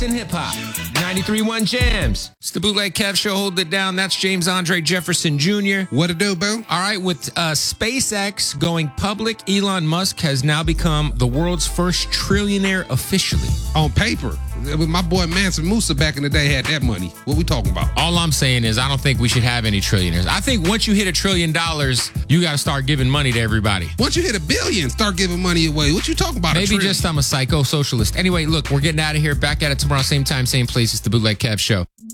in hip-hop. 93.1 Jams. It's the Bootleg Kev Show. Hold it down. That's James Andre Jefferson Jr. What it do, boo? All right, with SpaceX going public, Elon Musk has now become the world's first trillionaire officially. On paper. My boy Manson Musa back in the day had that money. What we talking about? All I'm saying is I don't think we should have any trillionaires. I think once you hit $1 trillion, you got to start giving money to everybody. Once you hit $1 billion, start giving money away. What you talking about? Maybe just I'm a psycho socialist. Anyway, look, we're getting out of here. Back at it tomorrow, same time, same place. It's the Bootleg Kev Show.